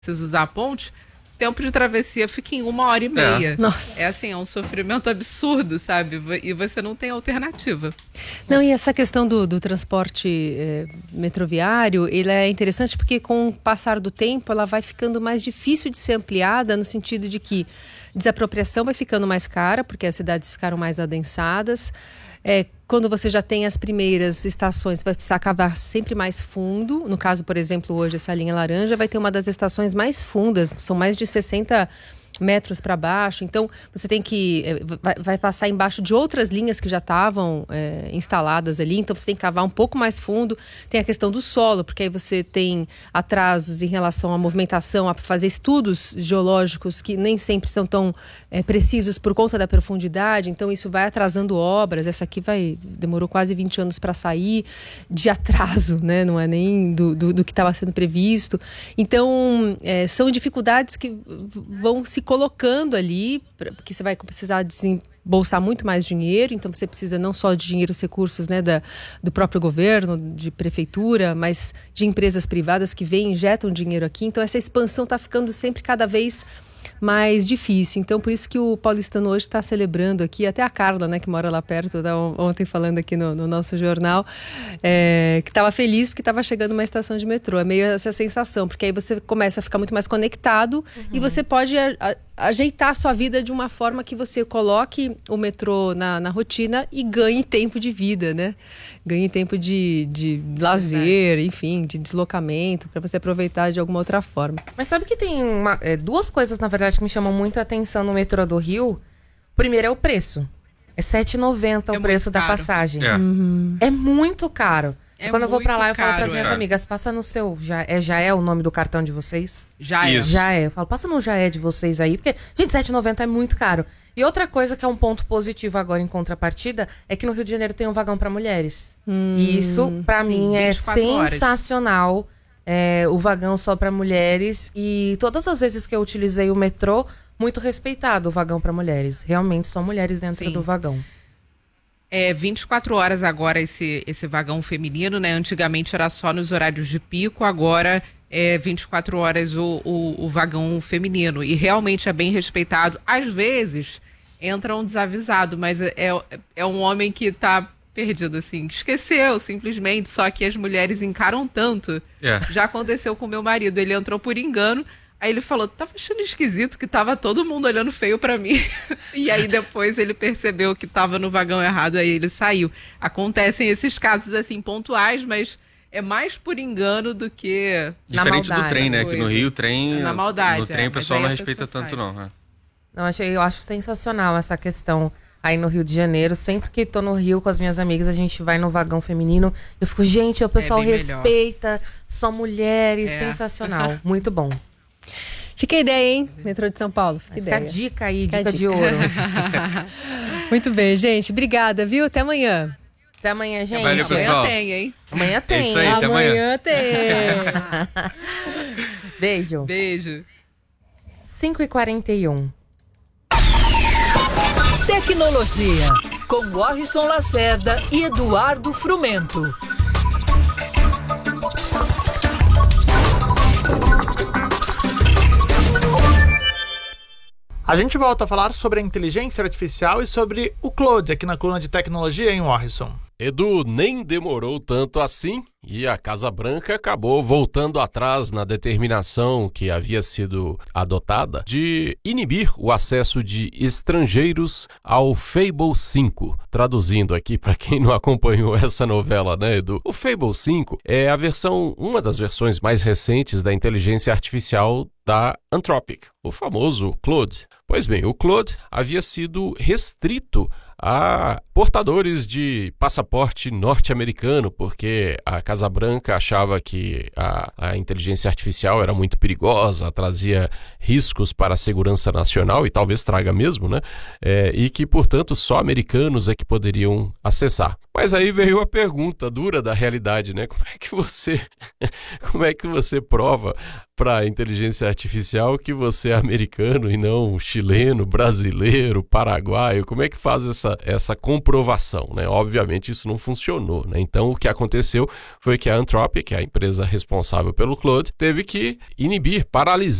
precisa usar a ponte, tempo de travessia fica em 1h30. Nossa. É assim, é um sofrimento absurdo, sabe? E você não tem alternativa. Não, e essa questão do transporte metroviário, ele é interessante porque com o passar do tempo ela vai ficando mais difícil de ser ampliada, no sentido de que desapropriação vai ficando mais cara, porque as cidades ficaram mais adensadas. Quando você já tem as primeiras estações, você vai precisar cavar sempre mais fundo. No caso, por exemplo, hoje essa linha laranja vai ter uma das estações mais fundas, são mais de 60 metros para baixo. Então, você tem que... vai passar embaixo de outras linhas que já estavam instaladas ali. Então, você tem que cavar um pouco mais fundo. Tem a questão do solo, porque aí você tem atrasos em relação à movimentação, a fazer estudos geológicos que nem sempre são tão precisos por conta da profundidade. Então, isso vai atrasando obras. Essa aqui demorou quase 20 anos para sair de atraso, né? Não é nem do que estava sendo previsto. Então, são dificuldades que vão se colocando ali, porque você vai precisar desembolsar muito mais dinheiro, então você precisa não só de dinheiro, os recursos, né, do próprio governo, de prefeitura, mas de empresas privadas que vêm e injetam dinheiro aqui. Então essa expansão está ficando sempre cada vez mais difícil. Então, por isso que o paulistano hoje está celebrando aqui, até a Carla, né, que mora lá perto, ontem falando aqui no nosso jornal, que estava feliz porque estava chegando uma estação de metrô. É meio essa sensação, porque aí você começa a ficar muito mais conectado e você pode ajeitar a sua vida de uma forma que você coloque o metrô na rotina e ganhe tempo de vida, né? Ganhe tempo de lazer, enfim, de deslocamento, para você aproveitar de alguma outra forma. Mas sabe que tem duas coisas, na verdade, que me chamam muita atenção no metrô do Rio. Primeiro é o preço. É R$7,90 o preço da passagem. É muito caro. Quando eu vou pra lá, eu falo pras minhas amigas, passa no seu... Já é o nome do cartão de vocês? Já é. Já é. Eu falo, passa no Já é de vocês aí. Porque, gente, R$7,90 é muito caro. E outra coisa que é um ponto positivo agora em contrapartida é que no Rio de Janeiro tem um vagão pra mulheres. E isso, pra mim, é sensacional. O vagão só pra mulheres. E todas as vezes que eu utilizei o metrô, muito respeitado o vagão pra mulheres. Realmente, só mulheres dentro do vagão. 24 horas agora esse vagão feminino, né? Antigamente era só nos horários de pico, agora é 24 horas o vagão feminino. E realmente é bem respeitado. Às vezes entra um desavisado, mas é um homem que tá perdido, assim. Esqueceu, simplesmente, só que as mulheres encaram tanto. Já aconteceu com meu marido, ele entrou por engano. Aí ele falou, tava achando esquisito que tava todo mundo olhando feio pra mim. E aí depois ele percebeu que tava no vagão errado, aí ele saiu. Acontecem esses casos assim pontuais, mas é mais por engano do que diferente na maldade, do trem, né? Que no Rio o trem... Na maldade. No trem o pessoal não respeita tanto, não. Não, eu acho sensacional essa questão aí no Rio de Janeiro. Sempre que tô no Rio com as minhas amigas, a gente vai no vagão feminino. Eu fico, gente, o pessoal respeita, só mulheres, sensacional. Muito bom. Fica a ideia, hein? Metrô de São Paulo. Fica ideia. Fica a dica aí, dica de ouro. Muito bem, gente. Obrigada, viu? Até amanhã. Até amanhã, gente. Valeu, pessoal. Amanhã tem, hein? Amanhã tem. É isso aí, até amanhã. tem. Beijo. Beijo. 5h41. Tecnologia, com Warrison Lacerda e Eduardo Frumento. A gente volta a falar sobre a inteligência artificial e sobre o Claude aqui na coluna de tecnologia em Warrison. Edu, nem demorou tanto assim e a Casa Branca acabou voltando atrás na determinação que havia sido adotada de inibir o acesso de estrangeiros ao Fable 5. Traduzindo aqui para quem não acompanhou essa novela, né, Edu? O Fable 5 é uma das versões mais recentes da inteligência artificial da Anthropic, o famoso Claude. Pois bem, o Claude havia sido restrito a portadores de passaporte norte-americano, porque a Casa Branca achava que a inteligência artificial era muito perigosa, trazia riscos para a segurança nacional, e talvez traga mesmo, né? E que, portanto, só americanos é que poderiam acessar. Mas aí veio a pergunta dura da realidade, né? Como é que você prova para a inteligência artificial que você é americano e não chileno, brasileiro, paraguaio? Como é que faz essa comprovação, né? Obviamente isso não funcionou, né? Então o que aconteceu foi que a Anthropic, que é a empresa responsável pelo Claude, teve que inibir, paralisar